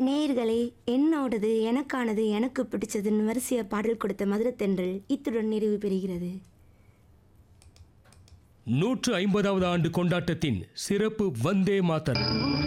நேயர்களே, என்னோடது, எனக்கானது, எனக்கு பிடிச்சதுன்னு வரிசையா பாடல் கொடுத்த மதுரத்தென்றல் இத்துடன் நிறைவு பெறுகிறது. 150வது ஆண்டு கொண்டாட்டத்தின் சிறப்பு வந்தே மாதரம்.